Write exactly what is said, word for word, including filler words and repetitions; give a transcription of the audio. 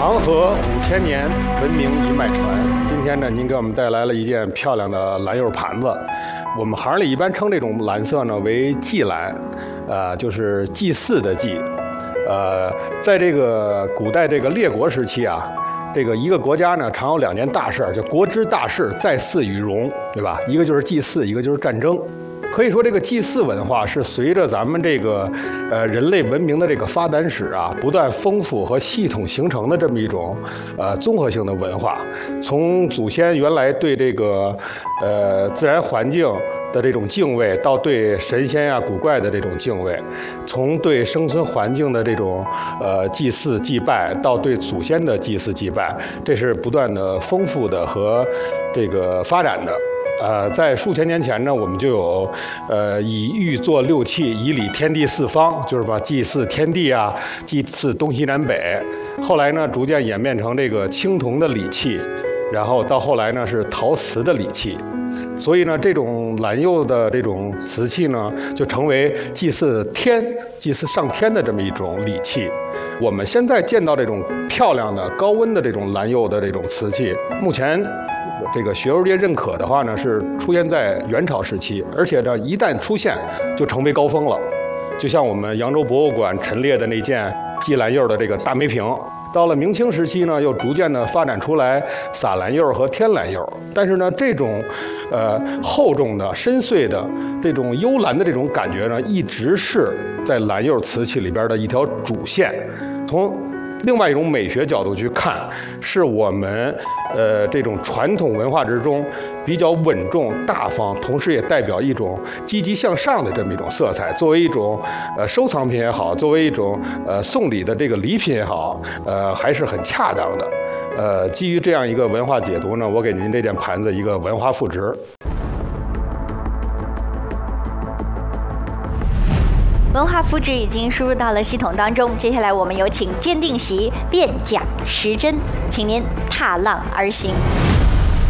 长河五千年，文明一脉传。今天呢，您给我们带来了一件漂亮的蓝釉盘子。我们行里一般称这种蓝色呢为祭蓝，呃，就是祭祀的祭。呃，在这个古代这个列国时期啊，这个一个国家呢常有两件大事，叫国之大事，在祀与戎，对吧？一个就是祭祀，一个就是战争。可以说，这个祭祀文化是随着咱们这个呃人类文明的这个发展史啊，不断丰富和系统形成的这么一种呃综合性的文化。从祖先原来对这个呃自然环境的这种敬畏，到对神仙呀、古怪的这种敬畏；从对生存环境的这种呃祭祀祭拜，到对祖先的祭祀祭拜，这是不断的丰富的和这个发展的。呃，在数千年前呢，我们就有，呃，以玉作六器，以礼天地四方，就是把祭祀天地啊，祭祀东西南北。后来呢，逐渐演变成这个青铜的礼器，然后到后来呢是陶瓷的礼器。所以呢，这种蓝釉的这种瓷器呢，就成为祭祀天、祭祀上天的这么一种礼器。我们现在见到这种漂亮的、高温的这种蓝釉的这种瓷器，目前这个学术界认可的话呢，是出现在元朝时期，而且呢，一旦出现就成为高峰了。就像我们扬州博物馆陈列的那件祭蓝釉的这个大梅瓶，到了明清时期呢，又逐渐的发展出来洒蓝釉和天蓝釉。但是呢，这种呃厚重的、深邃的这种幽蓝的这种感觉呢，一直是在蓝釉瓷器里边的一条主线。从另外一种美学角度去看，是我们呃这种传统文化之中比较稳重大方，同时也代表一种积极向上的这么一种色彩。作为一种呃收藏品也好，作为一种呃送礼的这个礼品也好，呃还是很恰当的。呃，基于这样一个文化解读呢，我给您这件盘子一个文化赋值。 文化复制已经输入到了系统当中，接下来我们有请鉴定席辨假识真，请您踏浪而行。